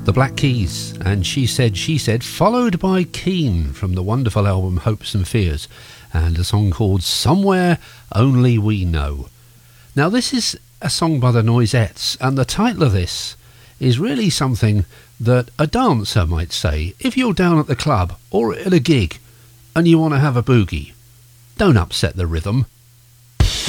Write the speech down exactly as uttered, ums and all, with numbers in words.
The Black Keys and She Said, She Said, followed by Keane from the wonderful album Hopes and Fears, and a song called Somewhere Only We Know. Now this is a song by the Noisettes, and the title of this is really something that a dancer might say. If you're down at the club or at a gig and you want to have a boogie, don't upset the rhythm.